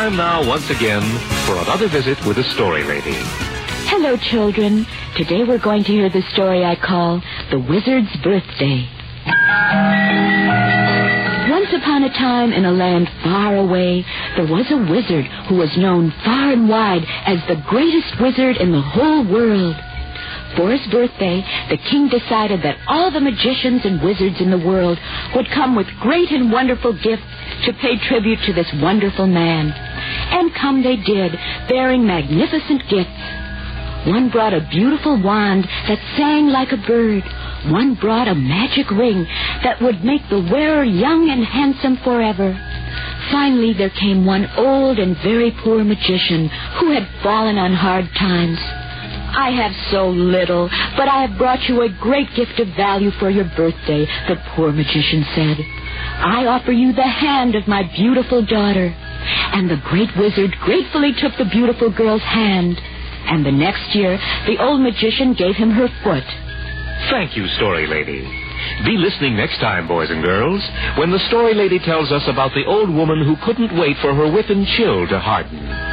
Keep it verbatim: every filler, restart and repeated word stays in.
time now once again for another visit with the Story Lady. Hello, children. Today we're going to hear the story I call The Wizard's Birthday. Once upon a time in a land far away, there was a wizard who was known far and wide as the greatest wizard in the whole world. For his birthday, the king decided that all the magicians and wizards in the world would come with great and wonderful gifts to pay tribute to this wonderful man. And come they did, bearing magnificent gifts. One brought a beautiful wand that sang like a bird. One brought a magic ring that would make the wearer young and handsome forever. Finally, there came one old and very poor magician who had fallen on hard times. I have so little, but I have brought you a great gift of value for your birthday, the poor magician said. I offer you the hand of my beautiful daughter. And the great wizard gratefully took the beautiful girl's hand. And the next year, the old magician gave him her foot. Thank you, Story Lady. Be listening next time, boys and girls, when the Story Lady tells us about the old woman who couldn't wait for her whip and chill to harden.